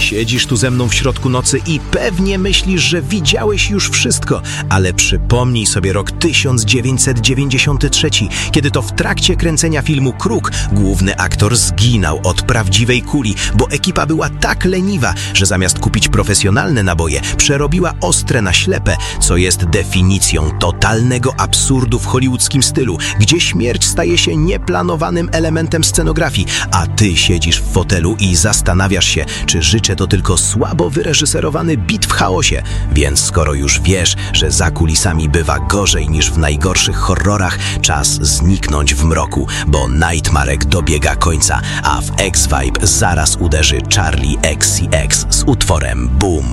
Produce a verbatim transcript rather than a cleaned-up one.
Siedzisz tu ze mną w środku nocy i pewnie myślisz, że widziałeś już wszystko, ale przypomnij sobie rok tysiąc dziewięćset dziewięćdziesiąty trzeci, kiedy to w trakcie kręcenia filmu Kruk główny aktor zginął od prawdziwej kuli, bo ekipa była tak leniwa, że zamiast kupić profesjonalne naboje, przerobiła ostre na ślepe, co jest definicją totalnego absurdu w hollywoodzkim stylu, gdzie śmierć staje się nieplanowanym elementem scenografii, a ty siedzisz w fotelu i zastanawiasz się, czy życie to tylko słabo wyreżyserowany bit w chaosie. Więc skoro już wiesz, że za kulisami bywa gorzej niż w najgorszych horrorach, czas zniknąć w mroku, bo Nightmarek dobiega końca, a w X-Vibe zaraz uderzy Charlie X C X z utworem Boom.